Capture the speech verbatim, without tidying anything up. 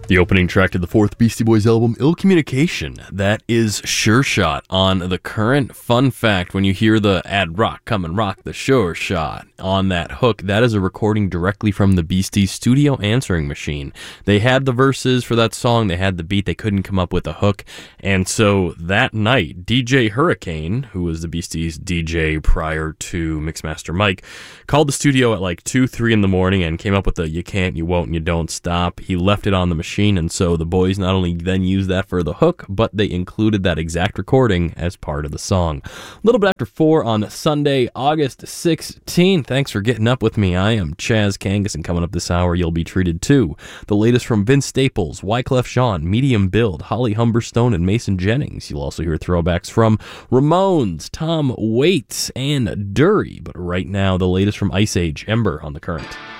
The opening track to the fourth Beastie Boys album, Ill Communication. That is Sure Shot on The Current. Fun fact, when you hear the Ad Rock come and rock the Sure Shot on that hook, that is a recording directly from the Beasties studio answering machine. They had the verses for that song, they had the beat, they couldn't come up with a hook, and so that night, D J Hurricane, who was the Beasties D J prior to Mixmaster Mike, called the studio at like two, three in the morning and came up with the You Can't, You Won't, and You Don't Stop. He left it on the machine, and so the boys not only then used that for the hook, but they included that exact recording as part of the song. A little bit after four on Sunday, August sixteenth. Thanks for getting up with me. I am Chaz Kangas, and coming up this hour, you'll be treated to the latest from Vince Staples, Wyclef Jean, Medium Build, Holly Humberstone, and Mason Jennings. You'll also hear throwbacks from Ramones, Tom Waits, and Dury. But right now, the latest from Ice Age, Ember on The Current.